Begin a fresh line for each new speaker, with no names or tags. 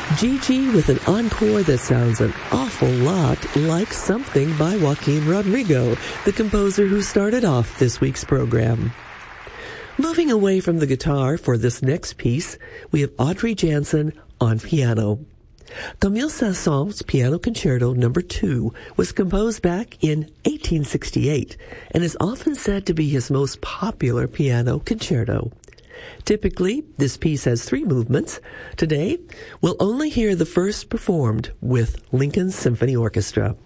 Gigi with an encore that sounds an awful lot like something by Joaquin Rodrigo, the composer who started off this week's program. Moving away from the guitar for this next piece, we have Audrey Jansen on piano. Camille Saint-Saëns' Piano Concerto No. 2 was composed back in 1868 and is often said to be his most popular piano concerto. Typically, this piece has 3 movements. Today, we'll only hear the first performed with Lincoln Symphony Orchestra.